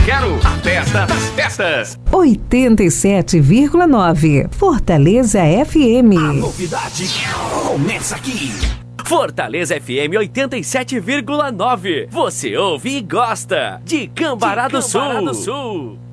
quero a festa das festas. 87,9 Fortaleza FM. A novidade começa aqui. Fortaleza FM 87,9. Você ouve e gosta de Cambará do Sul.